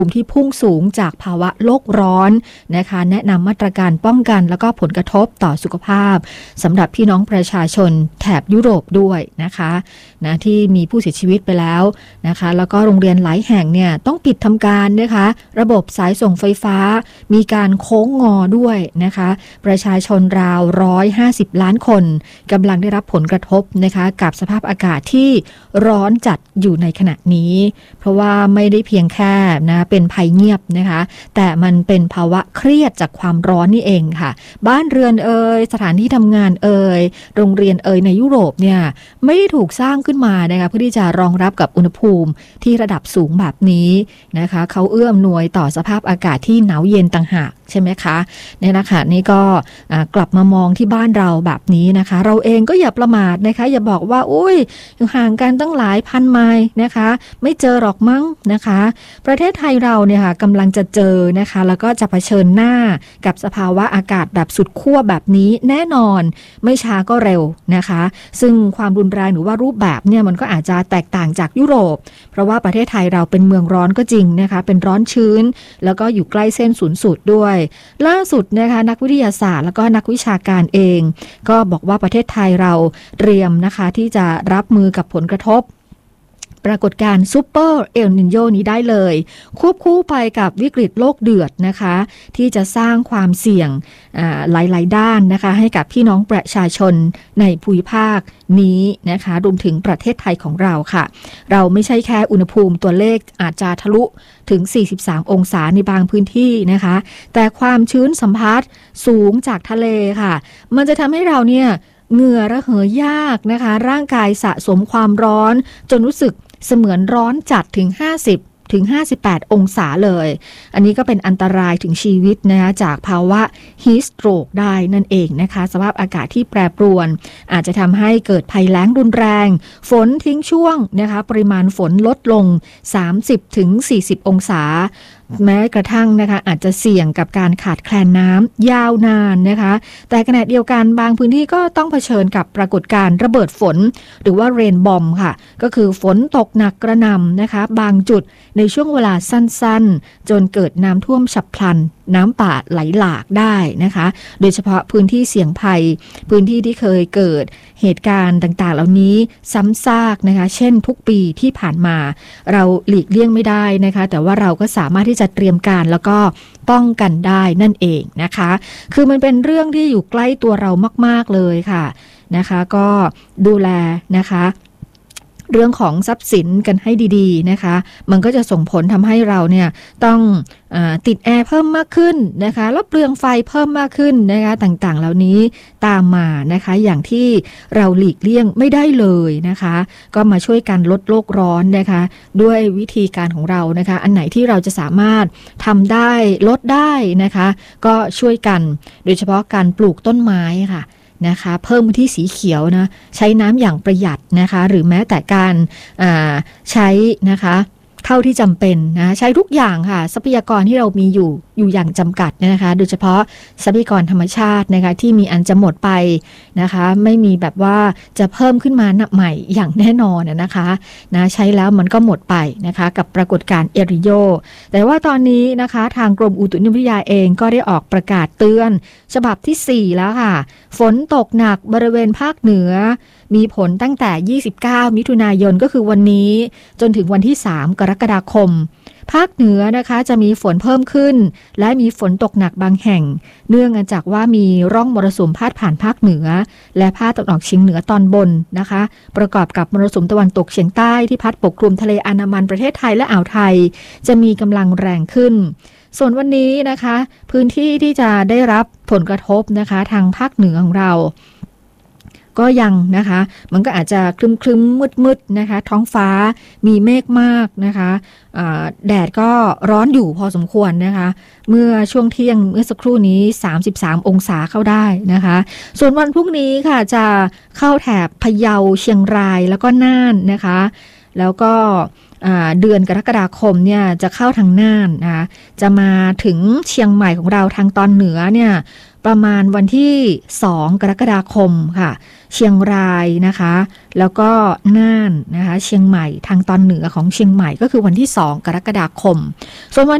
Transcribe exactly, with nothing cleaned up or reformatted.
ที่พุ่งสูงจากภาวะโลกร้อนนะคะแนะนำมาตรการป้องกันแล้วก็ผลกระทบต่อสุขภาพสำหรับพี่น้องประชาชนแถบยุโรปด้วยนะคะนะที่มีผู้เสียชีวิตไปแล้วนะคะแล้วก็โรงเรียนหลายแห่งเนี่ยต้องปิดทำการนะคะระบบสายส่งไฟฟ้ามีการโค้งงอด้วยนะคะประชาชนราวหนึ่งร้อยห้าสิบล้านคนกำลังได้รับผลกระทบนะคะกับสภาพอากาศที่ร้อนจัดอยู่ในขณะนี้เพราะว่าไม่ได้เพียงแค่นะเป็นภัยเงียบนะคะแต่มันเป็นภาวะเครียดจากความร้อนนี่เองค่ะบ้านเรือนเอ่ยสถานที่ทำงานเอ่ยโรงเรียนเอ่ยในยุโรปเนี่ยไม่ได้ถูกสร้างขึ้นมานะคะเพื่อที่จะรองรับกับอุณหภูมิที่ระดับสูงแบบนี้นะคะเขาเอื้ออำนวยต่อสภาพอากาศที่หนาวเย็นต่างหากใช่ไหมคะเนี่ยนะคะนี่ก็กลับมามองที่บ้านเราแบบนี้นะคะเราเองก็อย่าประมาทนะคะอย่าบอกว่าอุ้ยห่างกันตั้งหลายพันไมล์นะคะไม่เจอหรอกมั้งนะคะประเทศไทยเราเนี่ยค่ะกำลังจะเจอนะคะแล้วก็จะเผชิญหน้ากับสภาวะอากาศแบบสุดขั้วแบบนี้แน่นอนไม่ช้าก็เร็วนะคะซึ่งความรุนแรงหรือว่ารูปแบบเนี่ยมันก็อาจจะแตกต่างจากยุโรปเพราะว่าประเทศไทยเราเป็นเมืองร้อนก็จริงนะคะเป็นร้อนชื้นแล้วก็อยู่ใกล้เส้นศูนย์สูตรด้วยล่าสุดนะคะนักวิทยาศาสตร์แล้วก็นักวิชาการเองก็บอกว่าประเทศไทยเราเตรียมนะคะที่จะรับมือกับผลกระทบปรากฏการณ์ซูเปอร์เอลนิโญนี้ได้เลยควบคู่ไปกับวิกฤตโลกเดือดนะคะที่จะสร้างความเสี่ยงหลายๆด้านนะคะให้กับพี่น้องประชาชนในภูมิภาคนี้นะคะรวมถึงประเทศไทยของเราค่ะเราไม่ใช่แค่อุณหภูมิตัวเลขอาจจะทะลุถึงสี่สิบสามองศาในบางพื้นที่นะคะแต่ความชื้นสัมผัสสูงจากทะเลค่ะมันจะทำให้เราเนี่ยเหงื่อระเหยยากนะคะร่างกายสะสมความร้อนจนรู้สึกเสมือนร้อนจัดถึงห้าสิบถึงห้าสิบแปดองศาเลยอันนี้ก็เป็นอันตรายถึงชีวิตนะคะจากภาวะ heat stroke ได้นั่นเองนะคะสภาพอากาศที่แปรปรวนอาจจะทำให้เกิดภัยแล้งรุนแรงฝนทิ้งช่วงนะคะปริมาณฝนลดลง สามสิบถึงสี่สิบองศาแม้กระทั่งนะคะอาจจะเสี่ยงกับการขาดแคลนน้ำยาวนานนะคะแต่ขณะเดียวกันบางพื้นที่ก็ต้องเผชิญกับปรากฏการณ์ระเบิดฝนหรือว่าเรนบอมค่ะก็คือฝนตกหนักกระหน่ำนะคะบางจุดในช่วงเวลาสั้นๆจนเกิดน้ำท่วมฉับพลันน้ำป่าไหลหลากได้นะคะโดยเฉพาะพื้นที่เสี่ยงภัยพื้นที่ที่เคยเกิดเหตุการณ์ต่างๆเหล่านี้ซ้ำซากนะคะเช่นทุกปีที่ผ่านมาเราหลีกเลี่ยงไม่ได้นะคะแต่ว่าเราก็สามารถที่จะเตรียมการแล้วก็ป้องกันได้นั่นเองนะคะคือมันเป็นเรื่องที่อยู่ใกล้ตัวเรามากๆเลยค่ะนะคะก็ดูแลนะคะเรื่องของทรัพย์สินกันให้ดีๆนะคะมันก็จะส่งผลทำให้เราเนี่ยต้องเอ่อติดแอร์เพิ่มมากขึ้นนะคะแล้วเปลืองไฟเพิ่มมากขึ้นนะคะต่างๆเหล่านี้ตามมานะคะอย่างที่เราหลีกเลี่ยงไม่ได้เลยนะคะก็มาช่วยกันลดโลกร้อนนะคะด้วยวิธีการของเรานะคะอันไหนที่เราจะสามารถทำได้ลดได้นะคะก็ช่วยกันโดยเฉพาะการปลูกต้นไม้ค่ะนะคะเพิ่มพื้นที่สีเขียวนะใช้น้ำอย่างประหยัดนะคะหรือแม้แต่การใช้นะคะเท่าที่จำเป็นนะใช้ทุกอย่างค่ะทรัพยากรที่เรามีอยู่อยู่อย่างจำกัดนะคะโดยเฉพาะทรัพยากรธรรมชาตินะคะที่มีอันจะหมดไปนะคะไม่มีแบบว่าจะเพิ่มขึ้นมาใหม่อย่างแน่นอนนะคะนะใช้แล้วมันก็หมดไปนะคะกับปรากฏการณ์เอลนิโญแต่ว่าตอนนี้นะคะทางกรมอุตุนิยมวิทยาเองก็ได้ออกประกาศเตือนฉบับที่สี่แล้วค่ะฝนตกหนักบริเวณภาคเหนือมีผลตั้งแต่ยี่สิบเก้ามิถุนายนก็คือวันนี้จนถึงวันที่สามกรกฎาคมภาคเหนือนะคะจะมีฝนเพิ่มขึ้นและมีฝนตกหนักบางแห่งเนื่องจากว่ามีร่องมรสุมพาดผ่านภาคเหนือและภาคตะวันออกเฉียงเหนือตอนบนนะคะประกอบกับมรสุมตะวันตกเฉียงใต้ที่พัดปกคลุมทะเลอันดามันประเทศไทยและอ่าวไทยจะมีกำลังแรงขึ้นส่วนวันนี้นะคะพื้นที่ที่จะได้รับผลกระทบนะคะทางภาคเหนือของเราก็ยังนะคะมันก็อาจจะครึ้มๆมืดๆนะคะท้องฟ้ามีเมฆมากนะคะแดดก็ร้อนอยู่พอสมควรนะคะเมื่อช่วงเที่ยงเมื่อสักครู่นี้สามสิบสามองศาเข้าได้นะคะส่วนวันพรุ่งนี้ค่ะจะเข้าแถบพะเยาเชียงรายแล้วก็น่านนะคะแล้วก็เดือนกรกฎาคมเนี่ยจะเข้าทางน่านนะคะจะมาถึงเชียงใหม่ของเราทางตอนเหนือเนี่ยประมาณวันที่สองกรกฎาคมค่ะเชียงรายนะคะแล้วก็น่านนะคะเชียงใหม่ทางตอนเหนือของเชียงใหม่ก็คือวันที่สองกรกฎาคมส่วนวัน